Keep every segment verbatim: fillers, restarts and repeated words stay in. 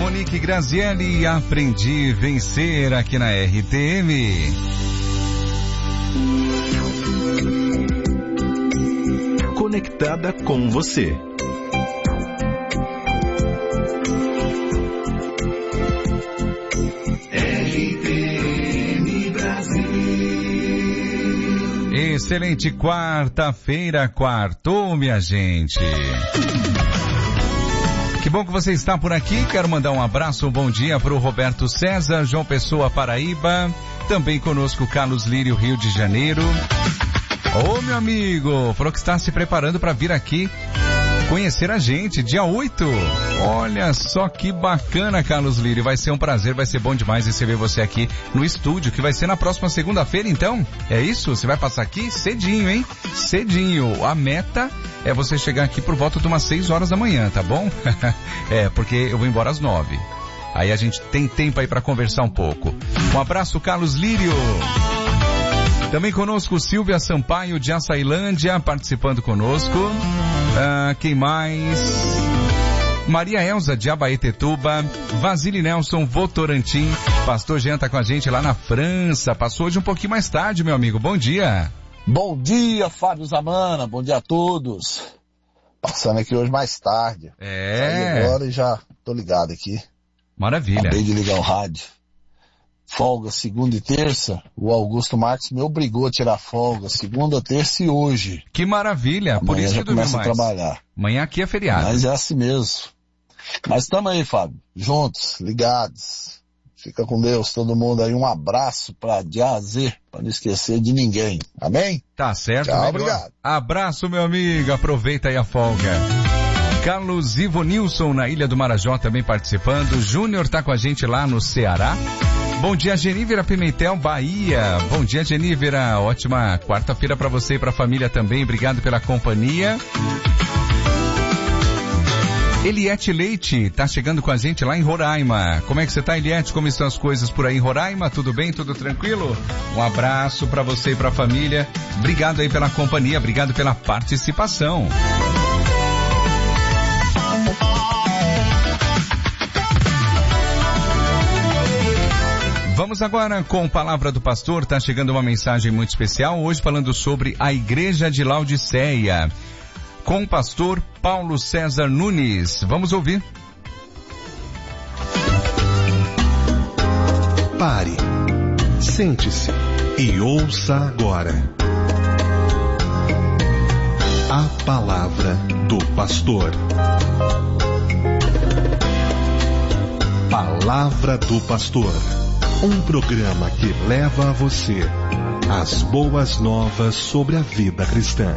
Monique Grazielli, aprendi a vencer aqui na R T M. Conectada com você. R T M Brasil. Excelente quarta-feira, quartou, minha gente. Que bom que você está por aqui. Quero mandar um abraço, um bom dia para o Roberto César, João Pessoa, Paraíba. Também conosco Carlos Lírio, Rio de Janeiro. Ô, meu amigo, falou que está se preparando para vir aqui conhecer a gente, dia oito. Olha só que bacana, Carlos Lírio. Vai ser um prazer, vai ser bom demais receber você aqui no estúdio, que vai ser na próxima segunda-feira, então. É isso? Você vai passar aqui cedinho, hein? Cedinho. A meta é você chegar aqui por volta de umas seis horas da manhã, tá bom? É, porque eu vou embora às nove. Aí a gente tem tempo aí para conversar um pouco. Um abraço, Carlos Lírio. Também conosco Silvia Sampaio de Açailândia, participando conosco. Ah, quem mais? Maria Elza de Abaetetuba, Vasile Nelson Votorantim, Pastor Jean tá com a gente lá na França, passou hoje um pouquinho mais tarde, meu amigo, bom dia. Bom dia, Fábio Zamana, bom dia a todos. Passando aqui hoje mais tarde. É. Saí agora e já tô ligado aqui. Maravilha. Acabei de ligar o rádio. Folga segunda e terça, o Augusto Marques me obrigou a tirar folga segunda, terça e hoje. Que maravilha, amanhã por isso já que dormiu começa mais. a trabalhar. Amanhã aqui é feriado. Mas é assim mesmo. Mas estamos aí, Fábio, juntos, ligados. Fica com Deus, todo mundo aí, um abraço pra de A a Z, pra não esquecer de ninguém. Amém? Tá certo. Tchau, melhor. obrigado. Abraço, meu amigo, aproveita aí a folga. Carlos Ivo Nilson na Ilha do Marajó também participando. Júnior tá com a gente lá no Ceará. Bom dia, Genívera Pimentel, Bahia. Bom dia, Genívera. Ótima quarta-feira para você e para a família também. Obrigado pela companhia. Eliette Leite tá chegando com a gente lá em Roraima. Como é que você tá, Eliette? Como estão as coisas por aí em Roraima? Tudo bem? Tudo tranquilo? Um abraço para você e para a família. Obrigado aí pela companhia. Obrigado pela participação. Vamos agora com a palavra do pastor. Está chegando uma mensagem muito especial, hoje falando sobre a Igreja de Laodiceia, com o pastor Paulo César Nunes. Vamos ouvir. Pare, sente-se e ouça agora a palavra do pastor. Palavra do pastor. Um programa que leva a você as boas novas sobre a vida cristã.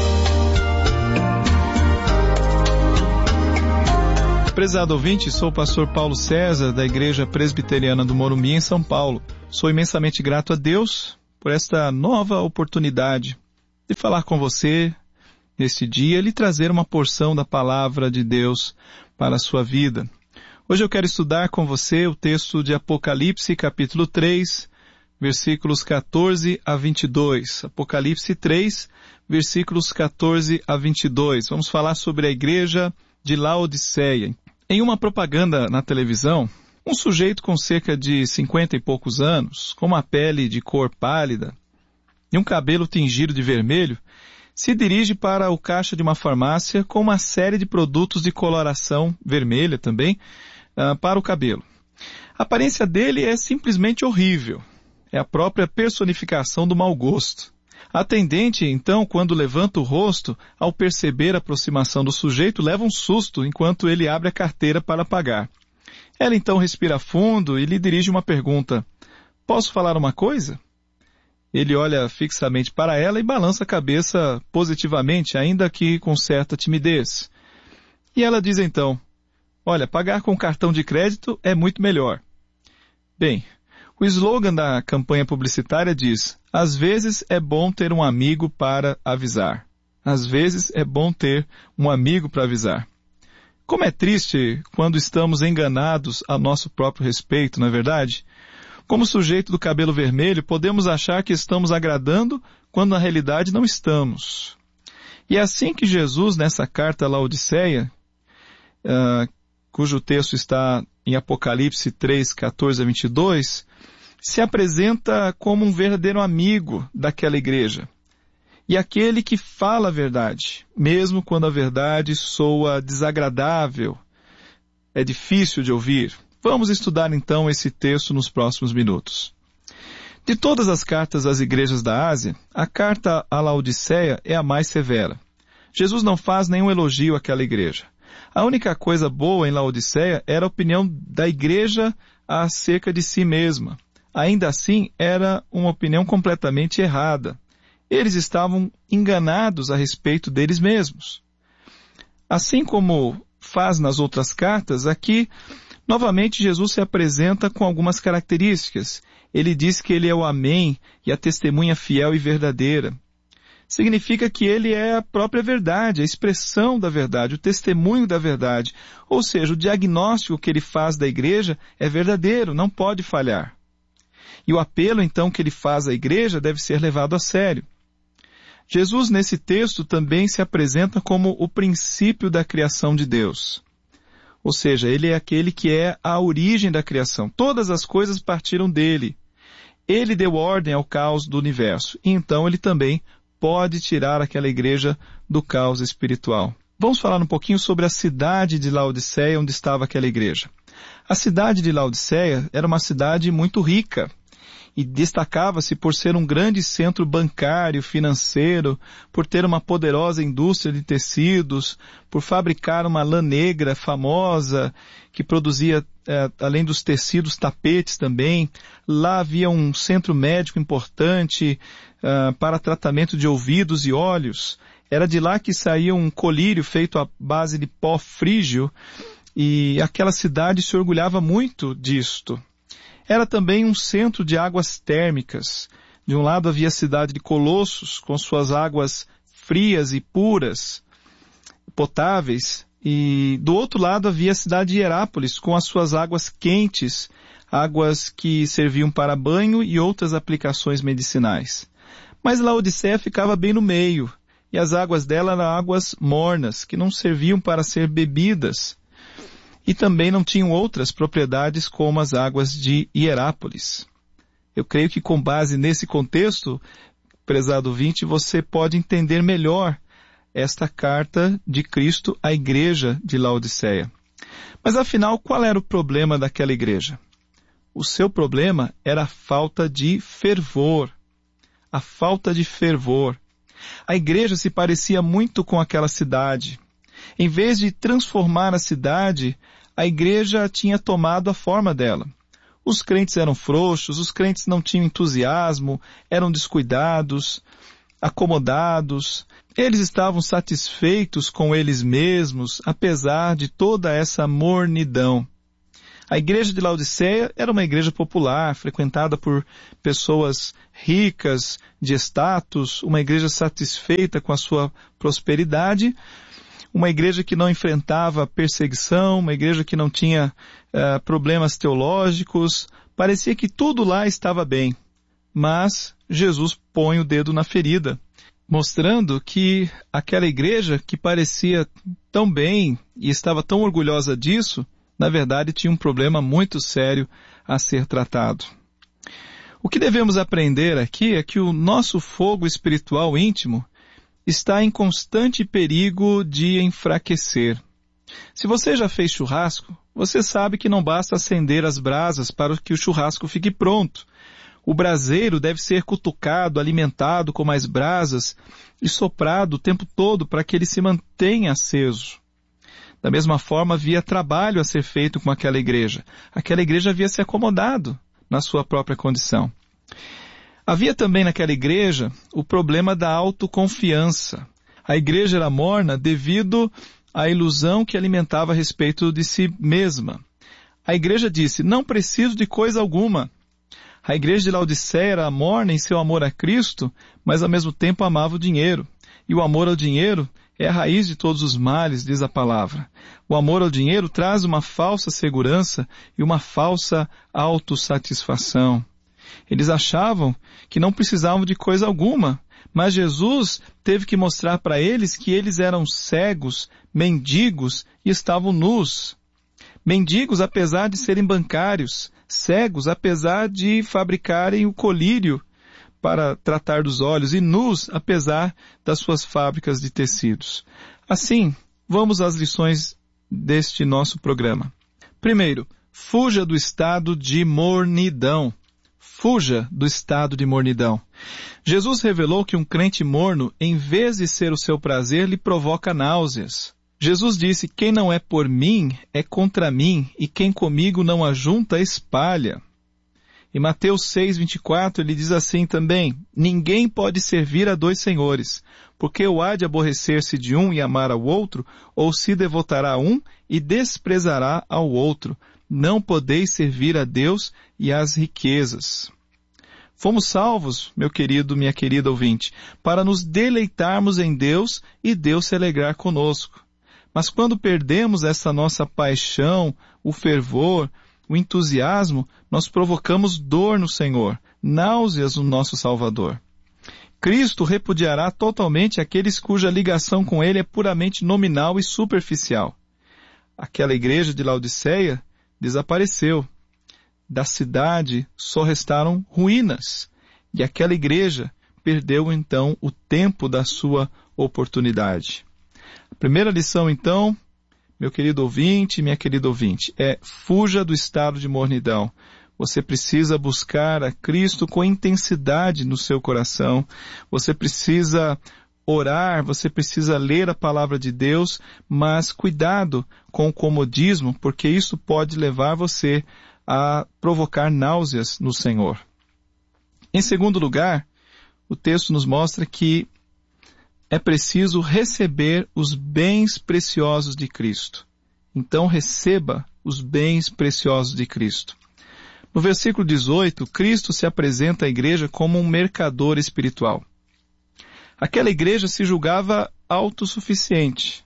Prezado ouvinte, sou o pastor Paulo César, da Igreja Presbiteriana do Morumbi, em São Paulo. Sou imensamente grato a Deus por esta nova oportunidade de falar com você neste dia e lhe trazer uma porção da palavra de Deus para a sua vida. Hoje eu quero estudar com você o texto de Apocalipse, capítulo três, versículos catorze a vinte e dois. Apocalipse três, versículos catorze a vinte e dois. Vamos falar sobre a igreja de Laodiceia. Em uma propaganda na televisão, um sujeito com cerca de cinquenta e poucos anos, com uma pele de cor pálida e um cabelo tingido de vermelho, se dirige para o caixa de uma farmácia com uma série de produtos de coloração vermelha também, Uh, para o cabelo. A aparência dele é simplesmente horrível. É a própria personificação do mau gosto. A atendente, então, quando levanta o rosto, ao perceber a aproximação do sujeito, leva um susto enquanto ele abre a carteira para pagar. Ela então respira fundo e lhe dirige uma pergunta. Posso falar uma coisa? Ele olha fixamente para ela e balança a cabeça positivamente, ainda que com certa timidez. E ela diz então, olha, pagar com cartão de crédito é muito melhor. Bem, o slogan da campanha publicitária diz, às vezes é bom ter um amigo para avisar. Às vezes é bom ter um amigo para avisar. Como é triste quando estamos enganados a nosso próprio respeito, não é verdade? Como sujeito do cabelo vermelho, podemos achar que estamos agradando quando na realidade não estamos. E é assim que Jesus, nessa carta à Laodiceia, uh, cujo texto está em Apocalipse três, quatorze a vinte e dois, se apresenta como um verdadeiro amigo daquela igreja. E aquele que fala a verdade, mesmo quando a verdade soa desagradável, é difícil de ouvir. Vamos estudar então esse texto nos próximos minutos. De todas as cartas às igrejas da Ásia, a carta à Laodiceia é a mais severa. Jesus não faz nenhum elogio àquela igreja. A única coisa boa em Laodiceia era a opinião da igreja acerca de si mesma. Ainda assim, era uma opinião completamente errada. Eles estavam enganados a respeito deles mesmos. Assim como faz nas outras cartas, aqui, novamente, Jesus se apresenta com algumas características. Ele diz que ele é o Amém e a testemunha fiel e verdadeira. Significa que ele é a própria verdade, a expressão da verdade, o testemunho da verdade. Ou seja, o diagnóstico que ele faz da igreja é verdadeiro, não pode falhar. E o apelo, então, que ele faz à igreja deve ser levado a sério. Jesus, nesse texto, também se apresenta como o princípio da criação de Deus. Ou seja, ele é aquele que é a origem da criação. Todas as coisas partiram dele. Ele deu ordem ao caos do universo. E então ele também pode tirar aquela igreja do caos espiritual. Vamos falar um pouquinho sobre a cidade de Laodiceia, onde estava aquela igreja. A cidade de Laodiceia era uma cidade muito rica e destacava-se por ser um grande centro bancário, financeiro, por ter uma poderosa indústria de tecidos, por fabricar uma lã negra famosa, que produzia, é, além dos tecidos, tapetes também. Lá havia um centro médico importante uh, para tratamento de ouvidos e olhos. Era de lá que saía um colírio feito à base de pó frígio, e aquela cidade se orgulhava muito disto. Era também um centro de águas térmicas. De um lado havia a cidade de Colossos, com suas águas frias e puras, potáveis, e do outro lado havia a cidade de Hierápolis, com as suas águas quentes, águas que serviam para banho e outras aplicações medicinais. Mas Laodiceia ficava bem no meio, e as águas dela eram águas mornas, que não serviam para ser bebidas, e também não tinham outras propriedades como as águas de Hierápolis. Eu creio que com base nesse contexto, prezado ouvinte, você pode entender melhor esta carta de Cristo à igreja de Laodiceia. Mas afinal, qual era o problema daquela igreja? O seu problema era a falta de fervor. A falta de fervor. A igreja se parecia muito com aquela cidade. Em vez de transformar a cidade, a igreja tinha tomado a forma dela. Os crentes eram frouxos, os crentes não tinham entusiasmo, eram descuidados, acomodados. Eles estavam satisfeitos com eles mesmos, apesar de toda essa mornidão. A igreja de Laodiceia era uma igreja popular, frequentada por pessoas ricas, de status, uma igreja satisfeita com a sua prosperidade, uma igreja que não enfrentava perseguição, uma igreja que não tinha uh, problemas teológicos. Parecia que tudo lá estava bem. Mas Jesus põe o dedo na ferida, mostrando que aquela igreja que parecia tão bem e estava tão orgulhosa disso, na verdade tinha um problema muito sério a ser tratado. O que devemos aprender aqui é que o nosso fogo espiritual íntimo está em constante perigo de enfraquecer. Se você já fez churrasco, você sabe que não basta acender as brasas para que o churrasco fique pronto. O braseiro deve ser cutucado, alimentado com mais brasas e soprado o tempo todo para que ele se mantenha aceso. Da mesma forma, havia trabalho a ser feito com aquela igreja. Aquela igreja havia se acomodado na sua própria condição. Havia também naquela igreja o problema da autoconfiança. A igreja era morna devido à ilusão que alimentava a respeito de si mesma. A igreja disse, não preciso de coisa alguma. A igreja de Laodiceia era morna em seu amor a Cristo, mas ao mesmo tempo amava o dinheiro. E o amor ao dinheiro é a raiz de todos os males, diz a palavra. O amor ao dinheiro traz uma falsa segurança e uma falsa autossatisfação. Eles achavam que não precisavam de coisa alguma, mas Jesus teve que mostrar para eles que eles eram cegos, mendigos e estavam nus. mendigos apesar de serem bancários, cegos apesar de fabricarem o colírio para tratar dos olhos, e nus apesar das suas fábricas de tecidos. Assim, vamos às lições deste nosso programa. Primeiro, fuja do estado de mornidão. Fuja do estado de mornidão. Jesus revelou que um crente morno, em vez de ser o seu prazer, lhe provoca náuseas. Jesus disse, quem não é por mim, é contra mim, e quem comigo não ajunta, espalha. Em Mateus seis, vinte e quatro, ele diz assim também, ninguém pode servir a dois senhores, porque ou há de aborrecer-se de um e amar ao outro, ou se devotará a um e desprezará ao outro. Não podeis servir a Deus e às riquezas. Fomos salvos, meu querido, minha querida ouvinte, para nos deleitarmos em Deus e Deus se alegrar conosco. Mas quando perdemos essa nossa paixão, o fervor, o entusiasmo, nós provocamos dor no Senhor, náuseas no nosso Salvador. Cristo repudiará totalmente aqueles cuja ligação com Ele é puramente nominal e superficial. Aquela igreja de Laodiceia desapareceu. Da cidade só restaram ruínas. E aquela igreja perdeu então o tempo da sua oportunidade. A primeira lição então, meu querido ouvinte, minha querida ouvinte, é fuja do estado de mornidão. Você precisa buscar a Cristo com intensidade no seu coração. Você precisa orar, você precisa ler a palavra de Deus, mas cuidado com o comodismo, porque isso pode levar você a provocar náuseas no Senhor. Em segundo lugar, o texto nos mostra que é preciso receber os bens preciosos de Cristo. Então receba os bens preciosos de Cristo. No versículo dezoito, Cristo se apresenta à igreja como um mercador espiritual. Aquela igreja se julgava autossuficiente,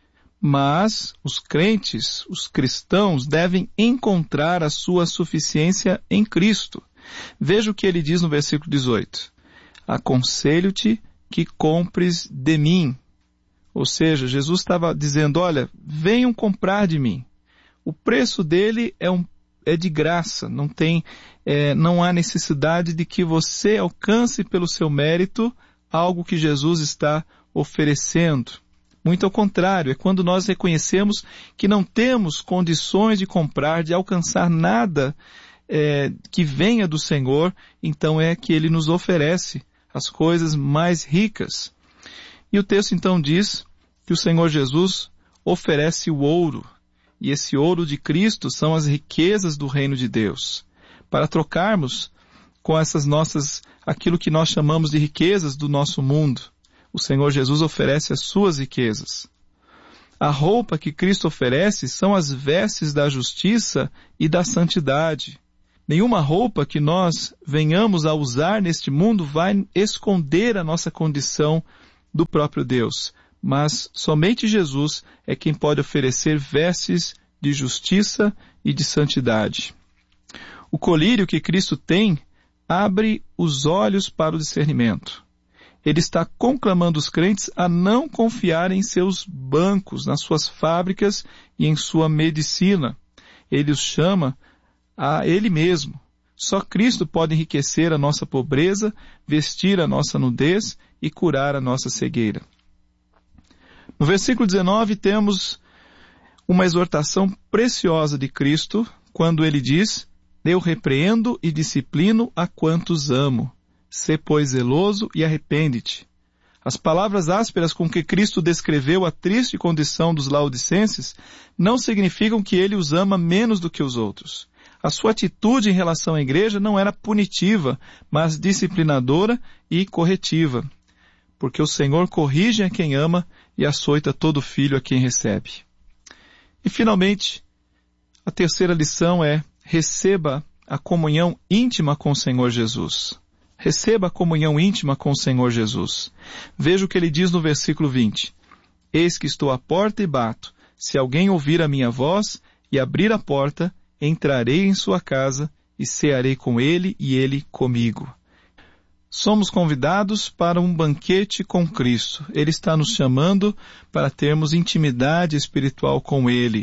mas os crentes, os cristãos, devem encontrar a sua suficiência em Cristo. Veja o que ele diz no versículo dezoito. Aconselho-te que compres de mim. Ou seja, Jesus estava dizendo, olha, venham comprar de mim. O preço dele é, um, é de graça, não tem, é, não há necessidade de que você alcance pelo seu mérito algo que Jesus está oferecendo. Muito ao contrário, é quando nós reconhecemos que não temos condições de comprar, de alcançar nada é, que venha do Senhor, então é que Ele nos oferece as coisas mais ricas. E o texto então diz que o Senhor Jesus oferece o ouro, e esse ouro de Cristo são as riquezas do reino de Deus. Para trocarmos com essas nossas, aquilo que nós chamamos de riquezas do nosso mundo, o Senhor Jesus oferece as suas riquezas. A roupa que Cristo oferece são as vestes da justiça e da santidade. Nenhuma roupa que nós venhamos a usar neste mundo vai esconder a nossa condição do próprio Deus, mas somente Jesus é quem pode oferecer vestes de justiça e de santidade. O colírio que Cristo tem abre os olhos para o discernimento. Ele está conclamando os crentes a não confiarem em seus bancos, nas suas fábricas e em sua medicina. Ele os chama a Ele mesmo. Só Cristo pode enriquecer a nossa pobreza, vestir a nossa nudez e curar a nossa cegueira. No versículo dezenove temos uma exortação preciosa de Cristo, quando ele diz, eu repreendo e disciplino a quantos amo. Sê, pois, zeloso e arrepende-te. As palavras ásperas com que Cristo descreveu a triste condição dos laodicenses não significam que ele os ama menos do que os outros. A sua atitude em relação à igreja não era punitiva, mas disciplinadora e corretiva. Porque o Senhor corrige a quem ama e açoita todo filho a quem recebe. E finalmente, a terceira lição é, receba a comunhão íntima com o Senhor Jesus. Receba a comunhão íntima com o Senhor Jesus. Veja o que ele diz no versículo vinte. Eis que estou à porta e bato. Se alguém ouvir a minha voz e abrir a porta, entrarei em sua casa e cearei com ele e ele comigo. Somos convidados para um banquete com Cristo. Ele está nos chamando para termos intimidade espiritual com Ele.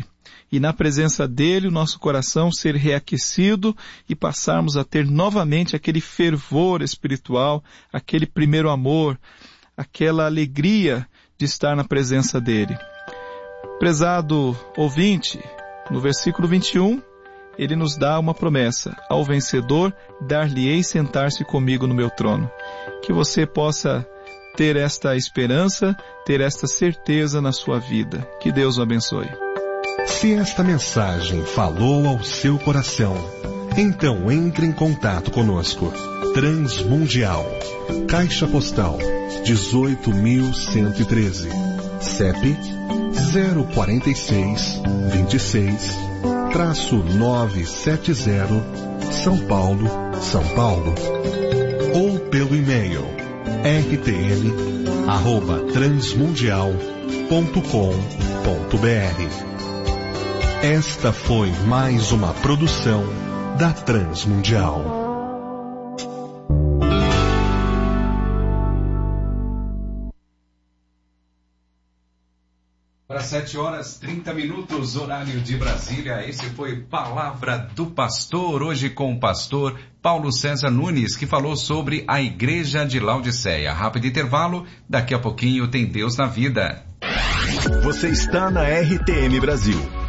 e na presença dele o nosso coração ser reaquecido e passarmos a ter novamente aquele fervor espiritual, aquele primeiro amor, aquela alegria de estar na presença dele. Prezado ouvinte, no versículo vinte e um, ele nos dá uma promessa: ao vencedor dar-lhe-ei sentar-se comigo no meu trono. Que você possa ter esta esperança, ter esta certeza na sua vida. Que Deus o abençoe. Se esta mensagem falou ao seu coração, então entre em contato conosco. Transmundial, Caixa Postal dezoito mil cento e treze, C E P zero quatro seis, vinte e seis, nove sete zero, São Paulo, São Paulo. Ou pelo e-mail r t m arroba transmundial ponto com ponto b r. Esta foi mais uma produção da Transmundial. Para sete horas e trinta minutos, horário de Brasília. Esse foi Palavra do Pastor, hoje com o pastor Paulo César Nunes, que falou sobre a Igreja de Laodiceia. Rápido intervalo, daqui a pouquinho tem Deus na Vida. Você está na R T M Brasil.